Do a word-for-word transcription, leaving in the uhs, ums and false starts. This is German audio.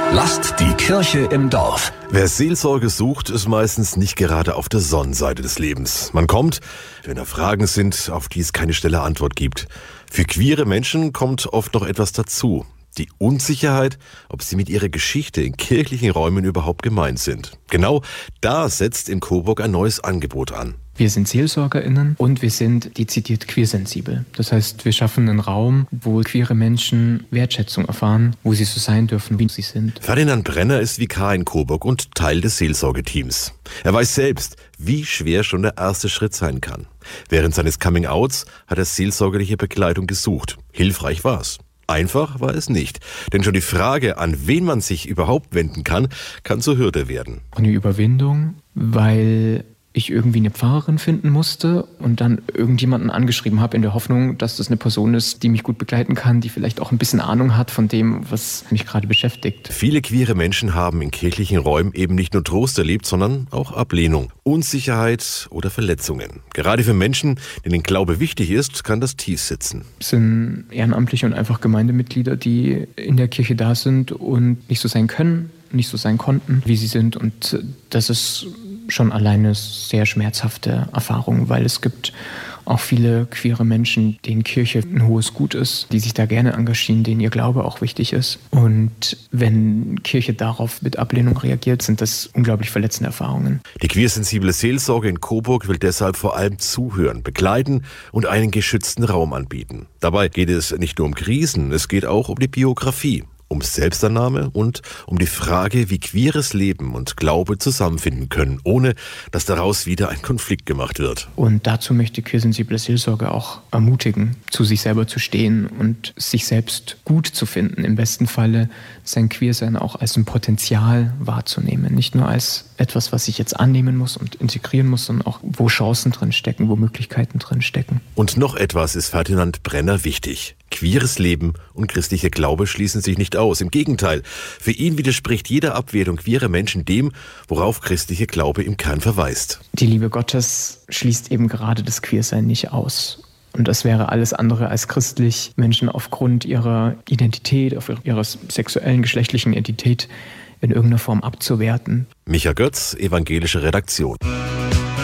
Lasst die Kirche im Dorf. Wer Seelsorge sucht, ist meistens nicht gerade auf der Sonnenseite des Lebens. Man kommt, wenn da Fragen sind, auf die es keine schnelle Antwort gibt. Für queere Menschen kommt oft noch etwas dazu. Die Unsicherheit, ob sie mit ihrer Geschichte in kirchlichen Räumen überhaupt gemeint sind. Genau da setzt in Coburg ein neues Angebot an. Wir sind SeelsorgerInnen und wir sind dezidiert queersensibel. Das heißt, wir schaffen einen Raum, wo queere Menschen Wertschätzung erfahren, wo sie so sein dürfen, wie sie sind. Ferdinand Brenner ist Vikar in Coburg und Teil des Seelsorgeteams. Er weiß selbst, wie schwer schon der erste Schritt sein kann. Während seines Coming-Outs hat er seelsorgerliche Begleitung gesucht. Hilfreich war's. Einfach war es nicht. Denn schon die Frage, an wen man sich überhaupt wenden kann, kann zur Hürde werden. Eine Überwindung, weil ich irgendwie eine Pfarrerin finden musste und dann irgendjemanden angeschrieben habe in der Hoffnung, dass das eine Person ist, die mich gut begleiten kann, die vielleicht auch ein bisschen Ahnung hat von dem, was mich gerade beschäftigt. Viele queere Menschen haben in kirchlichen Räumen eben nicht nur Trost erlebt, sondern auch Ablehnung, Unsicherheit oder Verletzungen. Gerade für Menschen, denen Glaube wichtig ist, kann das tief sitzen. Es sind Ehrenamtliche und einfach Gemeindemitglieder, die in der Kirche da sind und nicht so sein können, nicht so sein konnten, wie sie sind. Und das ist schon alleine sehr schmerzhafte Erfahrung, weil es gibt auch viele queere Menschen, denen Kirche ein hohes Gut ist, die sich da gerne engagieren, denen ihr Glaube auch wichtig ist. Und wenn Kirche darauf mit Ablehnung reagiert, sind das unglaublich verletzende Erfahrungen. Die queersensible Seelsorge in Coburg will deshalb vor allem zuhören, begleiten und einen geschützten Raum anbieten. Dabei geht es nicht nur um Krisen, es geht auch um die Biografie, um Selbstannahme und um die Frage, wie queeres Leben und Glaube zusammenfinden können, ohne dass daraus wieder ein Konflikt gemacht wird. Und dazu möchte queersensible Seelsorge auch ermutigen, zu sich selber zu stehen und sich selbst gut zu finden. Im besten Falle sein Queersein auch als ein Potenzial wahrzunehmen. Nicht nur als etwas, was ich jetzt annehmen muss und integrieren muss, sondern auch, wo Chancen drin stecken, wo Möglichkeiten drin stecken. Und noch etwas ist Ferdinand Brenner wichtig. Queeres Leben und christlicher Glaube schließen sich nicht aus. Im Gegenteil, für ihn widerspricht jede Abwertung queerer Menschen dem, worauf christlicher Glaube im Kern verweist. Die Liebe Gottes schließt eben gerade das Queersein nicht aus. Und das wäre alles andere als christlich, Menschen aufgrund ihrer Identität, auf ihrer sexuellen, geschlechtlichen Identität in irgendeiner Form abzuwerten. Micha Götz, evangelische Redaktion.